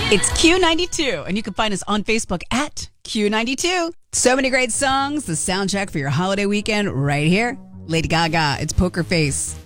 It's Q92, and you can find us on Facebook at Q92. So many great songs, the soundtrack for your holiday weekend right here. Lady Gaga, it's Poker Face.